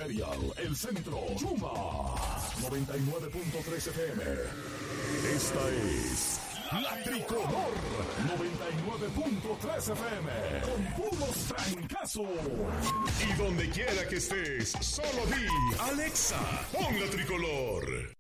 Imperial, El Centro, Chuma, 99.3 FM. Esta es La Tricolor, 99.3 FM, con puros trancazos. Y donde quiera que estés, solo di, Alexa, pon La Tricolor.